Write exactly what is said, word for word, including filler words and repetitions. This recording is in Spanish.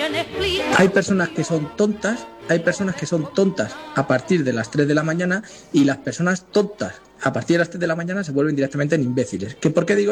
Hay personas que son tontas, hay personas que son tontas a partir de las tres de la mañana y las personas tontas a partir de las tres de la mañana se vuelven directamente en imbéciles. ¿Qué, ¿Por qué digo